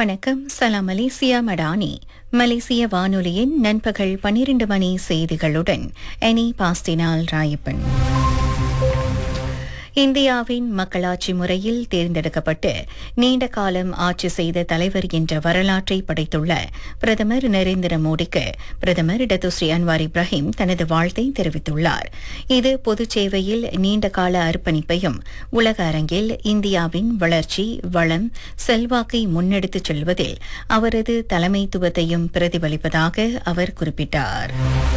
வணக்கம். சலாம் மலேசியா மடானி. மலேசிய வானொலியின் நண்பகல் 12 மணி செய்திகளுடன் எனி பாஸ்டினால் ராயப்பன். இந்தியாவின் மக்களாட்சி முறையில் தேர்ந்தெடுக்கப்பட்டு நீண்ட காலம் ஆட்சி செய்த தலைவர் என்ற வரலாற்றை படைத்துள்ள பிரதமர் நரேந்திர மோடிக்கு பிரதமர் டத்துஸ்ரீ அன்வார் இப்ராஹிம் தனது வாழ்த்தை தெரிவித்துள்ளார். இது பொதுச் சேவையில் நீண்டகால அர்ப்பணிப்பையும் உலக அரங்கில் இந்தியாவின் வளர்ச்சி, வளம், செல்வாக்கை முன்னெடுத்துச் செல்வதில் அவரது தலைமைத்துவத்தையும் பிரதிபலிப்பதாக அவர் குறிப்பிட்டார்.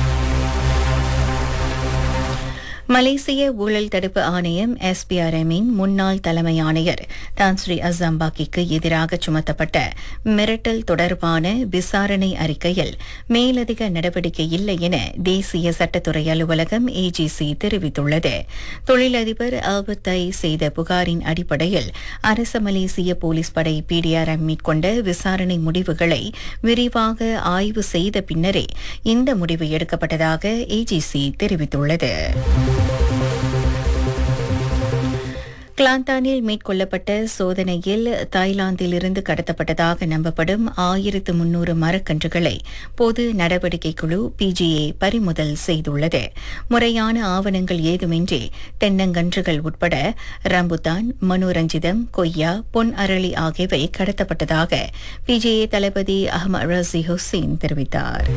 மலேசிய ஊழல் தடுப்பு ஆணையம் SPRM-இன் முன்னாள் தலைமை ஆணையர் தான் ஸ்ரீ அசாம்பாக்கிக்கு எதிராக சுமத்தப்பட்ட மிரட்டல் தொடர்பான விசாரணை அறிக்கையில் மேலதிக நடவடிக்கை இல்லை என தேசிய சட்டத்துறை அலுவலகம் AGC தெரிவித்துள்ளது. தொழிலதிபர் ஆல்பர்ட் செய்த புகாரின் அடிப்படையில் அரச மலேசிய போலீஸ் படை PDRM மேற்கொண்ட விசாரணை முடிவுகளை விரிவாக ஆய்வு செய்த பின்னரே இந்த முடிவு எடுக்கப்பட்டதாக AGC தெரிவித்துள்ளது. கிளாந்தானில் மேற்கொள்ளப்பட்ட சோதனையில் தாய்லாந்திலிருந்து கடத்தப்பட்டதாக நம்பப்படும் 1300 மரக்கன்றுகளை பொது நடவடிக்கை குழு PGA பறிமுதல் செய்துள்ளது. முறையான ஆவணங்கள் ஏதுமின்றி தென்னங்கன்றுகள் உட்பட ரம்புத்தான், மனோரஞ்சிதம், கொய்யா, பொன் அரளி ஆகியவை கடத்தப்பட்டதாக PGA தளபதி அஹ்மத் ரசி ஹுசைன் தெரிவித்தார்.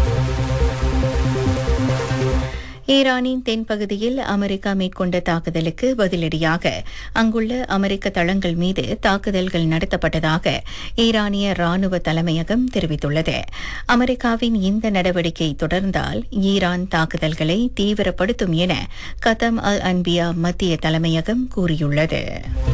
ஈரானின் தென்பகுதியில் அமெரிக்கா மேற்கொண்ட தாக்குதலுக்கு பதிலடியாக அங்குள்ள அமெரிக்க தளங்கள் மீது தாக்குதல்கள் நடத்தப்பட்டதாக ஈரானிய ராணுவ தலைமையகம் தெரிவித்துள்ளது. அமெரிக்காவின் இந்த நடவடிக்கை தொடர்ந்தால் ஈரான் தாக்குதல்களை தீவிரப்படுத்தும் என கதம் அல் அன்பியா மத்திய தலைமையகம் கூறியுள்ளது.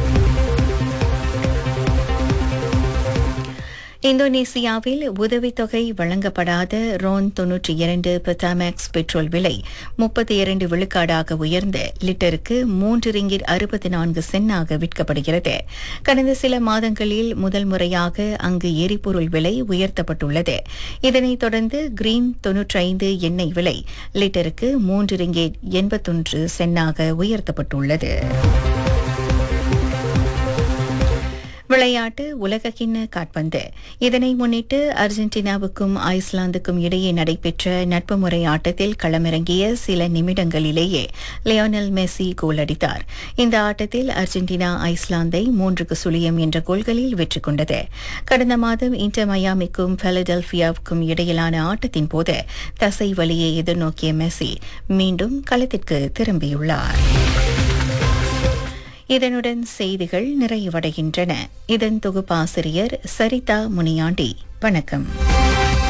இந்தோனேசியாவில் உதவித்தொகை வழங்கப்படாத ரோன் 92 பெட்டாமேக்ஸ் பெட்ரோல் விலை 32 விழுக்காடாக உயர்ந்து லிட்டருக்கு 3 ரிங்கிட் 64 சென்டாக விற்கப்படுகிறது. கடந்த சில மாதங்களில் முதல் முறையாக அங்கு எரிபொருள் விலை உயர்த்தப்பட்டுள்ளது. இதனைத் தொடர்ந்து கிரீன் 95 எண்ணெய் விலை லிட்டருக்கு 3 ரிங்கிட் 81 சென்டாக உயர்த்தப்பட்டுள்ளது. விளையாட்டு உலகக்கிண்ண காற்பந்து. இதனை முன்னிட்டு அர்ஜென்டினாவுக்கும் ஐஸ்லாந்துக்கும் இடையே நடைபெற்ற நட்பு முறை ஆட்டத்தில் களமிறங்கிய சில நிமிடங்களிலேயே லியோனல் மெஸ்ஸி கோல் அடித்தார். இந்த ஆட்டத்தில் அர்ஜென்டினா ஐஸ்லாந்தை 3-0 என்ற கோல்களில் வெற்றி கொண்டது. கடந்த மாதம் இன்டர் மயாமிக்கும் பிலடெல்பியாவுக்கும் இடையிலான ஆட்டத்தின் போது தசை வலியை எதிர்நோக்கிய மெஸ்ஸி மீண்டும் களத்திற்கு திரும்பியுள்ளார். இதனுடன் செய்திகள் நிறைவடைகின்றன. இதன் தொகுப்பாசிரியர் சரிதா முனியாண்டி. வணக்கம்.